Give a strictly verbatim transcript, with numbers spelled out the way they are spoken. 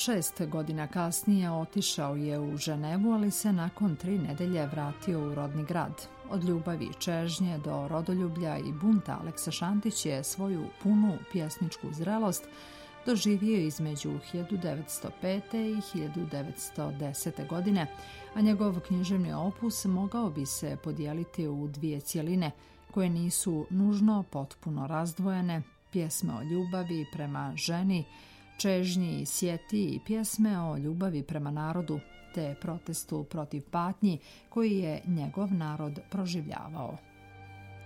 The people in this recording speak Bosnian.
Šest godina kasnije otišao je u Ženevu, ali se nakon tri nedelje vratio u rodni grad. Od ljubavi i čežnje do rodoljublja i bunta Aleksa Šantić je svoju punu pjesničku zrelost doživio između hiljadu devetsto pete i hiljadu devetsto desete. godine, a njegov književni opus mogao bi se podijeliti u dvije cjeline koje nisu nužno potpuno razdvojene: pjesme o ljubavi prema ženi, čežnji i sjeti i pjesme o ljubavi prema narodu, te protestu protiv patnji koji je njegov narod proživljavao.